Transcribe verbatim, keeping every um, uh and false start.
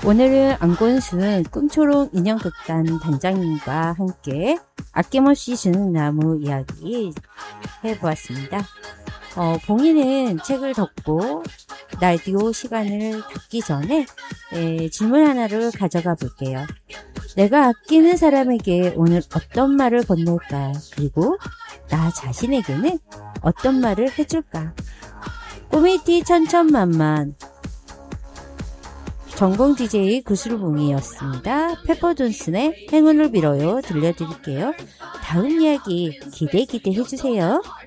오늘은 안곤순 꿈초롱 인형극단 단장님과 함께 아낌없이 주는 나무 이야기 해보았습니다. 어, 봉이는 책을 덮고 라디오 시간을 닫기 전에 에, 질문 하나를 가져가 볼게요. 내가 아끼는 사람에게 오늘 어떤 말을 건넬까? 그리고 나 자신에게는 어떤 말을 해줄까? 꼬미티 천천만만 전공 디제이 구슬봉이었습니다. 페퍼존슨의 행운을 빌어요 들려드릴게요. 다음 이야기 기대 기대 해주세요.